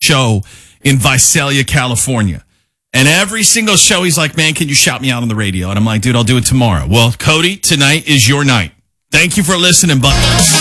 show in Visalia, California. And every single show, he's like, man, can you shout me out on the radio? And I'm like, dude, I'll do it tomorrow. Well, Cody, tonight is your night. Thank you for listening, but